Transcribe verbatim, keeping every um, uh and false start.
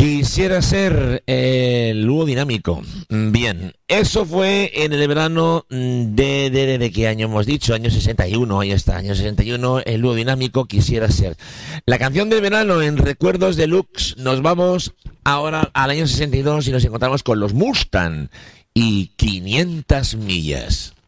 Quisiera ser el dúo dinámico. Bien, eso fue en el verano de, de, de qué año hemos dicho, año sesenta y uno, ahí está, año sesenta y uno, el dúo dinámico Quisiera ser. La canción del verano en Recuerdos Deluxe. Nos vamos ahora al año sesenta y dos y nos encontramos con los Mustang y quinientas millas.